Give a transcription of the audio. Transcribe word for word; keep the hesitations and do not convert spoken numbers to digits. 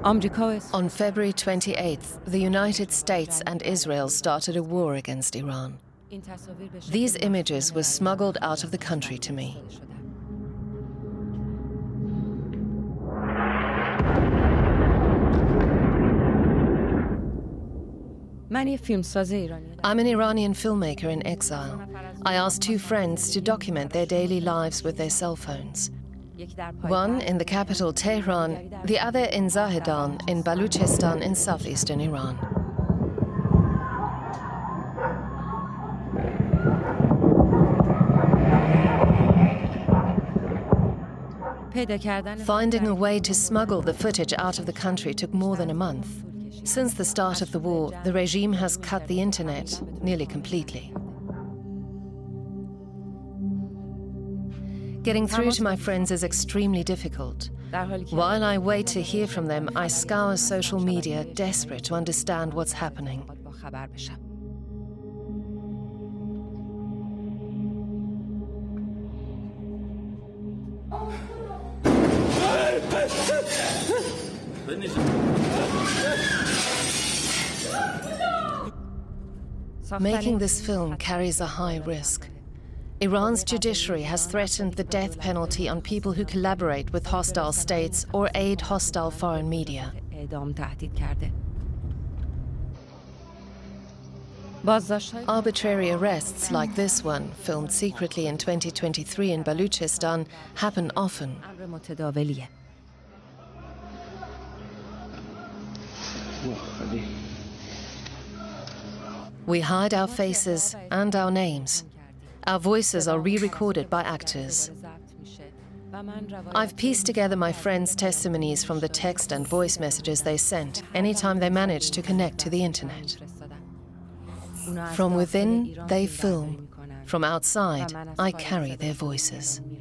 On February twenty-eighth, the United States and Israel started a war against Iran. These images were smuggled out of the country to me. I'm an Iranian filmmaker in exile. I asked two friends to document their daily lives with their cell phones. One in the capital Tehran, the other in Zahedan in Baluchistan in southeastern Iran. Finding a way to smuggle the footage out of the country took more than a month. Since the start of the war, the regime has cut the internet nearly completely. Getting through to my friends is extremely difficult. While I wait to hear from them, I scour social media, desperate to understand what's happening. Making this film carries a high risk. Iran's judiciary has threatened the death penalty on people who collaborate with hostile states or aid hostile foreign media. Arbitrary arrests like this one, filmed secretly in twenty twenty-three in Baluchistan, happen often. We hide our faces and our names. Our voices are re-recorded by actors. I've pieced together my friends' testimonies from the text and voice messages they sent anytime they managed to connect to the internet. From within, they film. From outside, I carry their voices.